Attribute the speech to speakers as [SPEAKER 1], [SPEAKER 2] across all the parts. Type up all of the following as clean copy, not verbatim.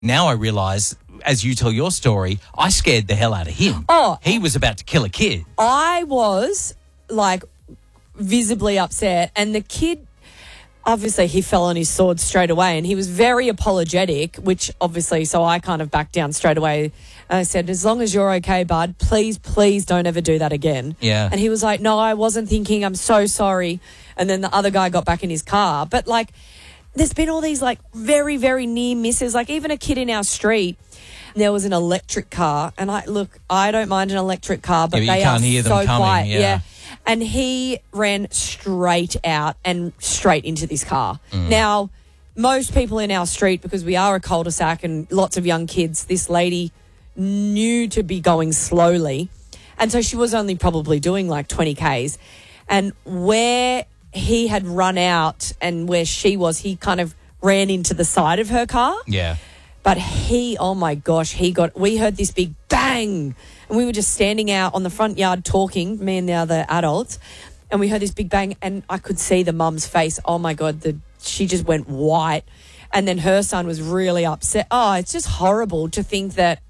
[SPEAKER 1] Now I realise, as you tell your story, I scared the hell out of him.
[SPEAKER 2] Oh.
[SPEAKER 1] He was about to kill a kid.
[SPEAKER 2] I was, like, visibly upset. And the kid, obviously, he fell on his sword straight away. And he was very apologetic, which obviously, so I kind of backed down straight away. And I said, as long as you're okay, bud, please don't ever do that again.
[SPEAKER 1] Yeah.
[SPEAKER 2] And he was like, no, I wasn't thinking. I'm so sorry. And then the other guy got back in his car. But, like, there's been all these, like, very, very near misses. Like, even a kid in our street, there was an electric car. And I don't mind an electric car, but
[SPEAKER 1] you
[SPEAKER 2] they
[SPEAKER 1] can't
[SPEAKER 2] are
[SPEAKER 1] hear them
[SPEAKER 2] so
[SPEAKER 1] coming,
[SPEAKER 2] quiet.
[SPEAKER 1] yeah.
[SPEAKER 2] And he ran straight out and straight into this car. Now, most people in our street, because we are a cul-de-sac and lots of young kids, this lady knew to be going slowly. And so she was only probably doing like 20 Ks. And where he had run out and where she was, he kind of ran into the side of her car.
[SPEAKER 1] Yeah.
[SPEAKER 2] But oh my gosh, we heard this big bang. And we were just standing out on the front yard talking, me and the other adults. And we heard this big bang and I could see the mum's face. Oh my God, she just went white. And then her son was really upset. Oh, it's just horrible to think that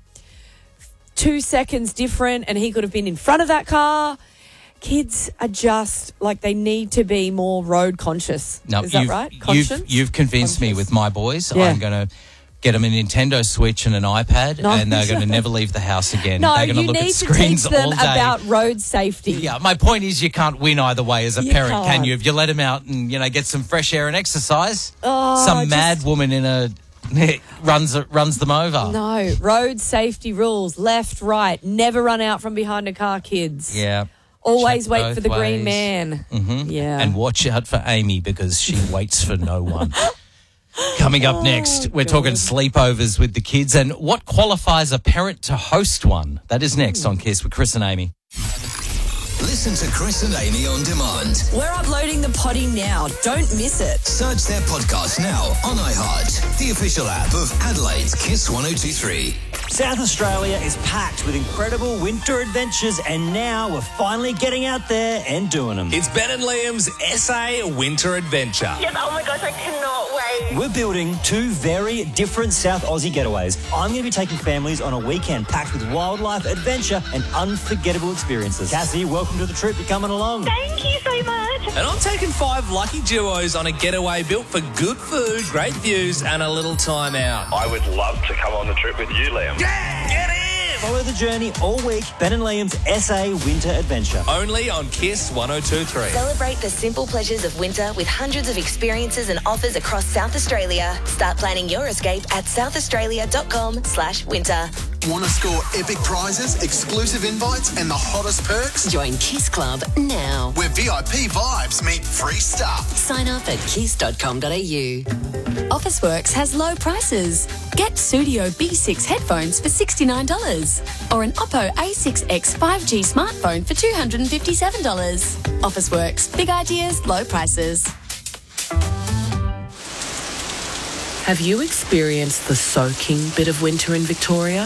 [SPEAKER 2] 2 seconds different and he could have been in front of that car. Kids are just, like, they need to be more road conscious.
[SPEAKER 1] No,
[SPEAKER 2] Is that right? Conscious?
[SPEAKER 1] You've convinced me with my boys.
[SPEAKER 2] Yeah.
[SPEAKER 1] I'm going to get them a Nintendo Switch and an iPad, and they're going to never leave the house again.
[SPEAKER 2] No,
[SPEAKER 1] they're going
[SPEAKER 2] you
[SPEAKER 1] to look
[SPEAKER 2] need
[SPEAKER 1] at screens
[SPEAKER 2] to teach them
[SPEAKER 1] all day.
[SPEAKER 2] about road safety.
[SPEAKER 1] Yeah, my point is you can't win either way as a
[SPEAKER 2] You
[SPEAKER 1] parent, can
[SPEAKER 2] can't.
[SPEAKER 1] you? If you let them out and, get some fresh air and exercise,
[SPEAKER 2] Oh,
[SPEAKER 1] some mad woman in a runs them over.
[SPEAKER 2] No, road safety rules, left, right, never run out from behind a car, kids.
[SPEAKER 1] Yeah.
[SPEAKER 2] Always
[SPEAKER 1] Check
[SPEAKER 2] wait
[SPEAKER 1] both
[SPEAKER 2] for the green
[SPEAKER 1] ways.
[SPEAKER 2] man.
[SPEAKER 1] Mm-hmm.
[SPEAKER 2] Yeah.
[SPEAKER 1] And watch out for Amy because she waits for no one. Coming up next, we're talking sleepovers with the kids and what qualifies a parent to host one. That is next on Kiss with Chris and Amy.
[SPEAKER 3] Listen to Chris and Amy on demand.
[SPEAKER 2] We're uploading the potty now. Don't miss it.
[SPEAKER 3] Search their podcast now on iHeart, the official app of Adelaide's Kiss 102.3.
[SPEAKER 4] South Australia is packed with incredible winter adventures, and now we're finally getting out there and doing them.
[SPEAKER 5] It's Ben and Liam's SA Winter Adventure.
[SPEAKER 6] Yes, oh my gosh, I cannot wait.
[SPEAKER 4] We're building two very different South Aussie getaways. I'm going to be taking families on a weekend packed with wildlife, adventure, and unforgettable experiences. Cassie, welcome to the trip. You're coming along.
[SPEAKER 6] Thank you so much.
[SPEAKER 5] And I'm taking 5 lucky duos on a getaway built for good food, great views, and a little time out.
[SPEAKER 7] I would love to come on the trip with you, Liam.
[SPEAKER 5] Yeah, get in!
[SPEAKER 4] Follow the journey all week. Ben and Liam's SA Winter Adventure.
[SPEAKER 5] Only on Kiss 102.3.
[SPEAKER 8] Celebrate the simple pleasures of winter with hundreds of experiences and offers across South Australia. Start planning your escape at southaustralia.com/winter.
[SPEAKER 3] Want to score epic prizes, exclusive invites, and the hottest perks?
[SPEAKER 8] Join Kiss Club now.
[SPEAKER 3] Where VIP vibes meet free stuff.
[SPEAKER 8] Sign up at kiss.com.au.
[SPEAKER 9] Officeworks has low prices. Get Studio B6 headphones for $69 or an Oppo A6X 5G smartphone for $257. Officeworks, big ideas, low prices.
[SPEAKER 10] Have you experienced the soaking bit of winter in Victoria?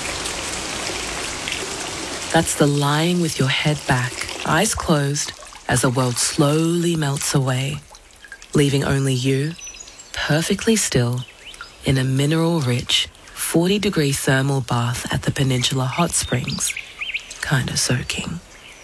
[SPEAKER 10] That's the lying with your head back, eyes closed, as the world slowly melts away, leaving only you, perfectly still, in a mineral-rich, 40-degree thermal bath at the Peninsula Hot Springs, kinda soaking.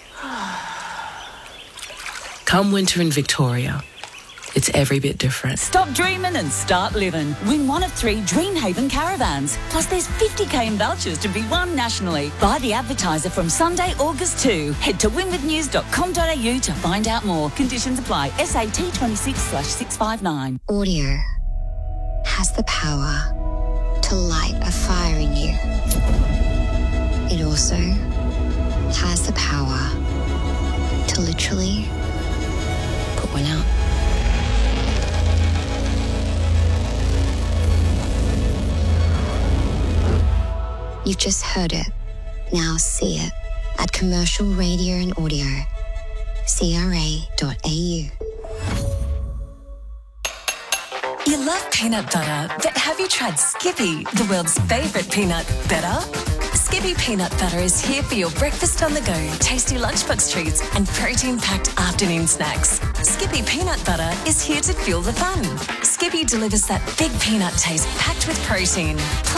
[SPEAKER 10] Come winter in Victoria. It's every bit different.
[SPEAKER 11] Stop dreaming and start living. Win one of 3 Dreamhaven caravans. Plus there's 50k in vouchers to be won nationally. Buy the advertiser from Sunday, August 2. Head to winwithnews.com.au to find out more. Conditions apply. SAT 26/659.
[SPEAKER 12] Audio has the power to light a fire in you. It also has the power to literally put one out. You've just heard it. Now see it at Commercial Radio and Audio, CRA.au.
[SPEAKER 13] You love peanut butter, but have you tried Skippy, the world's favourite peanut butter? Skippy Skippy Peanut Butter is here for your breakfast on the go, tasty lunchbox treats and protein-packed afternoon snacks. Skippy Peanut Butter is here to fuel the fun. Skippy delivers that big peanut taste packed with protein.